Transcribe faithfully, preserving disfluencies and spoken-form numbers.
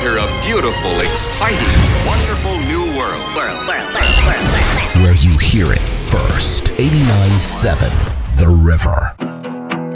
enter a beautiful, exciting, wonderful new world. World, world, world, world, world. Where you hear it first. eighty-nine point seven The River.